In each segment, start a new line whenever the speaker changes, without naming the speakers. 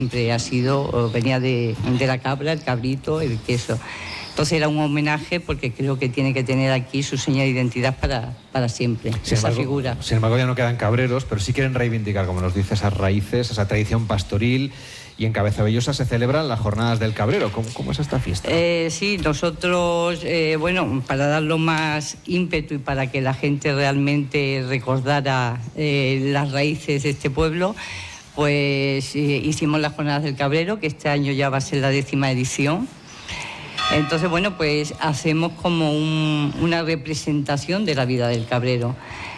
siempre ha sido, venía de la cabra, el cabrito, el queso. Entonces era un homenaje porque creo que tiene que tener aquí su seña de identidad para siempre, esa figura.
Sin embargo, ya no quedan cabreros, pero sí quieren reivindicar, como nos dice, esas raíces, esa tradición pastoril. Y en Cabezabellosa se celebran las jornadas del cabrero. ¿Cómo es esta fiesta?
Sí, nosotros, bueno, para darlo más ímpetu y para que la gente realmente recordara las raíces de este pueblo, pues hicimos las jornadas del cabrero, que este año ya va a ser la 10ª edición. Entonces, bueno, pues hacemos como una representación de la vida del cabrero.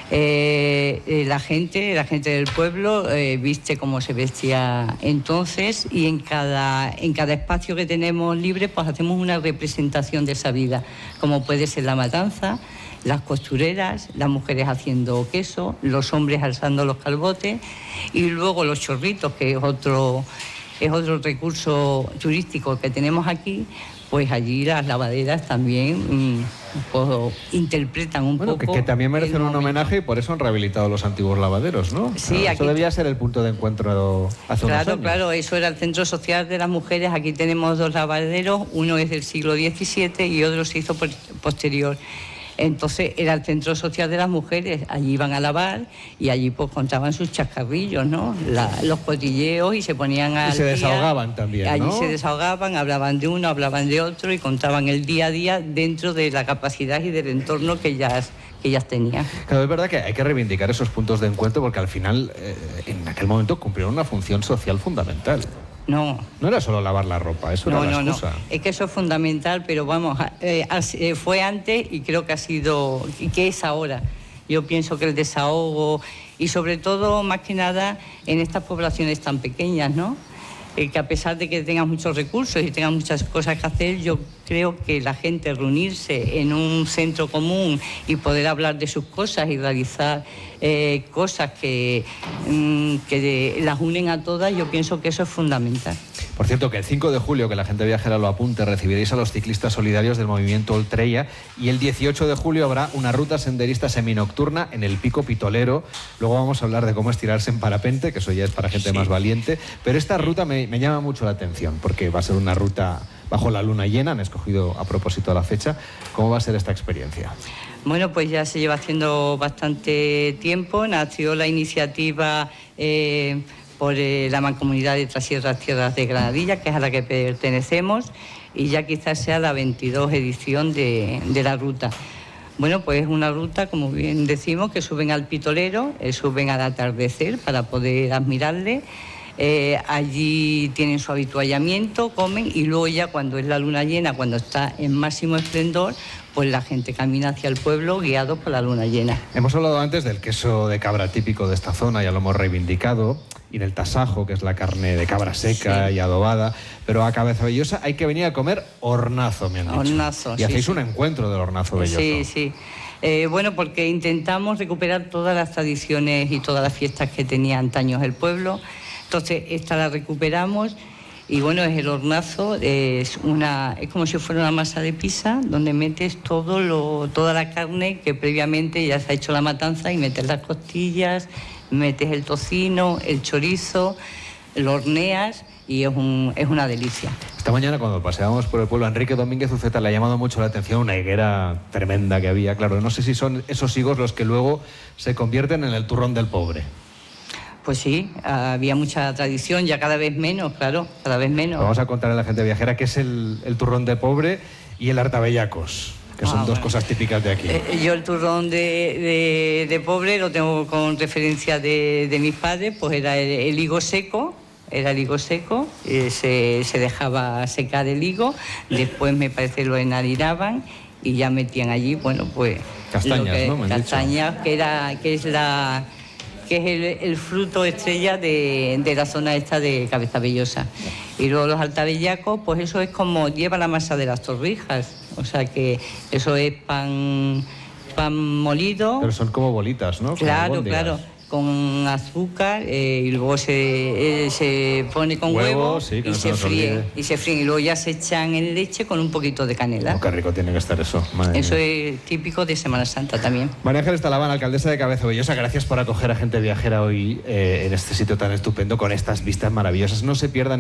La gente del pueblo viste como se vestía entonces, y en cada espacio que tenemos libre pues hacemos una representación de esa vida, como puede ser la matanza, las costureras, las mujeres haciendo queso, los hombres alzando los calbotes y luego los chorritos, que es otro recurso turístico que tenemos aquí. Pues allí las lavaderas también pues, interpretan un poco...
Que también merecen un homenaje y por eso han rehabilitado los antiguos lavaderos, ¿no?
Sí,
eso debía ser el punto de encuentro hace unos años.
Claro, eso era el centro social de las mujeres. Aquí tenemos 2 lavaderos, uno es del siglo XVII y otro se hizo posterior. Entonces era el centro social de las mujeres, allí iban a lavar y allí pues contaban sus chascarrillos, ¿no? Los cotilleos y se ponían a...
Y se desahogaban también, ¿no?
Allí se desahogaban, hablaban de uno, hablaban de otro y contaban el día a día dentro de la capacidad y del entorno que ellas tenían.
Claro, es verdad que hay que reivindicar esos puntos de encuentro porque al final, en aquel momento, cumplieron una función social fundamental.
No
era solo lavar la ropa, eso era la excusa.
No. Es que eso es fundamental, pero vamos, fue antes y creo que ha sido, y que es ahora. Yo pienso que el desahogo y sobre todo, más que nada, en estas poblaciones tan pequeñas, ¿no? Que a pesar de que tengan muchos recursos y tengan muchas cosas que hacer, yo creo que la gente reunirse en un centro común y poder hablar de sus cosas y realizar cosas que las unen a todas, yo pienso que eso es fundamental.
Por cierto, que el 5 de julio, que la gente viajera lo apunte, recibiréis a los ciclistas solidarios del movimiento Oltrella, y el 18 de julio habrá una ruta senderista seminocturna en el Pico Pitolero. Luego vamos a hablar de cómo estirarse en parapente, que eso ya es para gente más valiente, pero esta ruta me llama mucho la atención, porque va a ser una ruta bajo la luna llena, han escogido a propósito de la fecha. ¿Cómo va a ser esta experiencia?
Bueno, pues ya se lleva haciendo bastante tiempo, nació la iniciativa... por la Mancomunidad de Trasierras Tierras de Granadilla, que es a la que pertenecemos, y ya quizás sea la 22 edición de la ruta. Bueno, pues es una ruta, como bien decimos, que suben al Pitolero, suben al atardecer para poder admirarle. Allí tienen su habituallamiento, comen y luego ya cuando es la luna llena, cuando está en máximo esplendor, pues la gente camina hacia el pueblo guiados por la luna llena.
Hemos hablado antes del queso de cabra típico de esta zona, ya lo hemos reivindicado, y del tasajo, que es la carne de cabra seca y adobada, pero a Cabezabellosa hay que venir a comer hornazo, me han dicho.
Hornazo,
y hacéis un encuentro del hornazo belloso.
Sí. Bueno, porque intentamos recuperar todas las tradiciones y todas las fiestas que tenía antaños el pueblo. Entonces, esta la recuperamos y bueno, es el hornazo, es como si fuera una masa de pizza donde metes toda la carne que previamente ya se ha hecho la matanza y metes las costillas, metes el tocino, el chorizo, lo horneas y es una delicia.
Esta mañana cuando paseábamos por el pueblo, a Enrique Domínguez Uceta le ha llamado mucho la atención una higuera tremenda que había. Claro, no sé si son esos higos los que luego se convierten en el turrón del pobre.
Pues sí, había mucha tradición, ya cada vez menos, claro, cada vez menos.
Vamos a contarle a la gente viajera qué es el turrón de pobre y el hartabellacos, que son dos cosas típicas de aquí.
Yo el turrón de pobre lo tengo con referencia de mis padres, pues era el higo seco. Era el higo seco, se dejaba secar el higo, después me parece lo enharinaban y ya metían allí, bueno, pues...
Castañas, ¿no?
Castañas, que es el fruto estrella de la zona esta de Cabezabellosa. Y luego los hartabellacos, pues eso es como lleva la masa de las torrijas, o sea que eso es pan molido.
Pero son como bolitas, ¿no?
Claro, con azúcar y luego se pone con huevo
sí,
y se fríe. Y luego ya se echan en leche con un poquito de canela.
Oh, qué rico tiene que estar eso.
Eso es típico de Semana Santa también.
María Ángeles Talabán, alcaldesa de Cabezabellosa, gracias por acoger a gente viajera hoy en este sitio tan estupendo con estas vistas maravillosas. No se pierdan